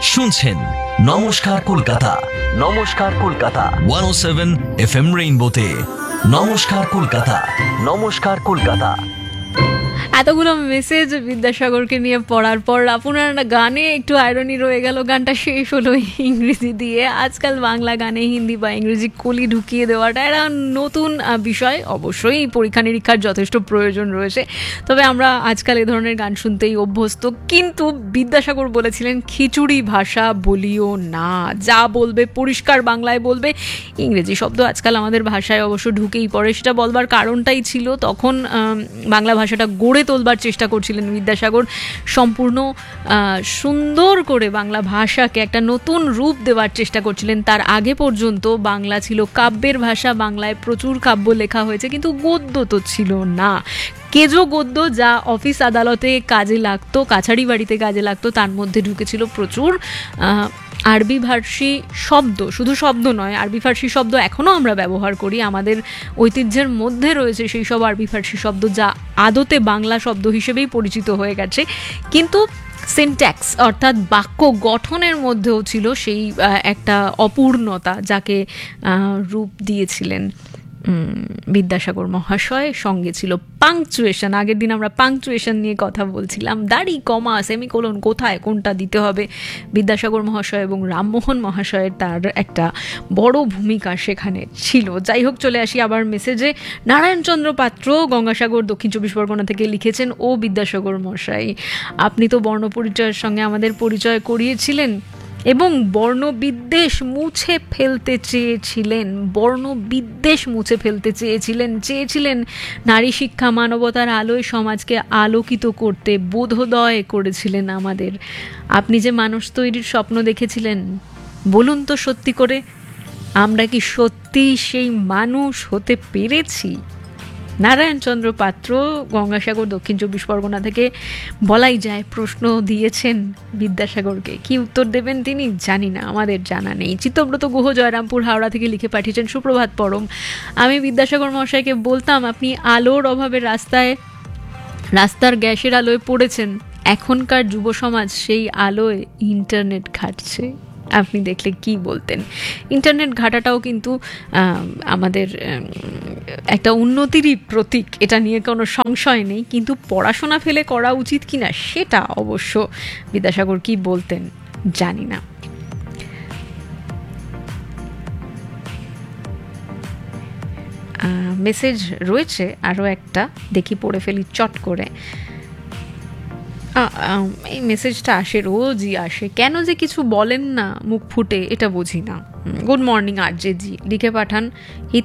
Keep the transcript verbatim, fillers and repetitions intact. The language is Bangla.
শুনছেন নমস্কার কলকাতা, নমস্কার কলকাতা ওয়ান ও সেভেন এফ এম রেইনবোতে। নমস্কার কলকাতা, নমস্কার কলকাতা। এতগুলো মেসেজ বিদ্যাসাগরকে নিয়ে পড়ার পর আপনার গানে একটু আয়রনি রয়ে গেল, গানটা শেষ হলো ইংরেজি দিয়ে। আজকাল বাংলা গানে হিন্দি বা ইংরেজি কলি ঢুকিয়ে দেওয়াটা একটা নতুন বিষয়। অবশ্যই পরীক্ষা নিরীক্ষার যথেষ্ট প্রয়োজন রয়েছে, তবে আমরা আজকাল এ ধরনের গান শুনতেই অভ্যস্ত। কিন্তু বিদ্যাসাগর বলেছিলেন খিচুড়ি ভাষা বলিও না, যা বলবে পরিষ্কার বাংলায় বলবে। ইংরেজি শব্দ আজকাল আমাদের ভাষায় অবশ্য ঢুকেই পড়ে, সেটা বলবার কারণটাই ছিল তখন বাংলা ভাষাটা গড়ে তোলবার চেষ্টা করছিলেন বিদ্যাসাগর। সম্পূর্ণ সুন্দর করে বাংলা ভাষাকে একটা নতুন রূপ দেওয়ার চেষ্টা করছিলেন। তার আগে পর্যন্ত বাংলা ছিল কাব্যের ভাষা, বাংলায় প্রচুর কাব্য লেখা হয়েছে, কিন্তু গদ্য তো ছিল না। কেজো গদ্য যা অফিস আদালতে কাজে লাগতো, কাছারি বাড়িতে কাজে লাগতো, তার মধ্যে ঢুকেছিল প্রচুর আরবি ফার্সি শব্দ। শুধু শব্দ নয়, আরবি ফার্সি শব্দ এখনও আমরা ব্যবহার করি, আমাদের ঐতিহ্যের মধ্যে রয়েছে সেই সব আরবি ফার্সি শব্দ যা আদতে বাংলা শব্দ হিসেবেই পরিচিত হয়ে গেছে। কিন্তু সিনট্যাক্স অর্থাৎ বাক্য গঠনের মধ্যেও ছিল সেই একটা অপূর্ণতা, যাকে রূপ দিয়েছিলেন বিদ্যাসাগর মহাশয়। সঙ্গে ছিল পাংচুয়েশন। আগের দিন আমরা পাংচুয়েশন নিয়ে কথা বলছিলাম, দাড়ি কমা সেমিকোলন কোথায় কোনটা দিতে হবে। বিদ্যাসাগর মহাশয় এবং রামমোহন মহাশয়ের তার একটা বড় ভূমিকা সেখানে ছিল। যাই হোক, চলে আসি আবার মেসেজে। নারায়ণচন্দ্র পাত্র গঙ্গাসাগর দক্ষিণ চব্বিশ পরগনা থেকে লিখেছেন, ও বিদ্যাসাগর মশাই, আপনি তো বর্ণপরিচয়ের সঙ্গে আমাদের পরিচয় করিয়েছিলেন এবং বর্ণবিদ্বেষ মুছে ফেলতে চেয়েছিলেন, বর্ণবিদ্বেষ মুছে ফেলতে চেয়েছিলেন চেয়েছিলেন নারী শিক্ষা, মানবতার আলোয় সমাজকে আলোকিত করতে বোধোদয় করেছিলেন আমাদের। আপনি যে মানুষ তৈরির স্বপ্ন দেখেছিলেন, বলুন তো সত্যি করে, আমরা কি সত্যি সেই মানুষ হতে পেরেছি? নারায়ণচন্দ্র পাত্র গঙ্গাসাগর দক্ষিণ চব্বিশ পরগনা থেকে বলাই যায় প্রশ্ন দিয়েছেন বিদ্যাসাগরকে। কি উত্তর দেবেন তিনি জানি না, আমাদের জানা নেই। চিত্তব্রত গুহ জয়রামপুর হাওড়া থেকে লিখে পাঠিয়েছেন, সুপ্রভাত পরম। আমি বিদ্যাসাগর মহাশয়কে বলতাম, আপনি আলোর অভাবে রাস্তায় রাস্তার গ্যাসের আলোয় পড়েছেন, এখনকার যুব সমাজ সেই আলোয় ইন্টারনেট ঘাঁটছে। আপনি দেখলে কি বলতেন? ইন্টারনেট ঘাটাটাও কিন্তু আমাদের একটা উন্নতিরই প্রতীক, এটা নিয়ে কোনো সংশয় নেই। কিন্তু পড়াশোনা ফেলে করা উচিত কিনা সেটা অবশ্য বিদ্যাসাগর কি বলতেন জানি না। মেসেজ রয়েছে আরও একটা, দেখি পড়ে ফেলি চট করে। এই মেসেজটা আসে, রোজই আসে, কেন যে কিছু বলেন না মুখ ফুটে এটা বুঝি না। গুড মর্নিং আরজে জি, লিখে পাঠান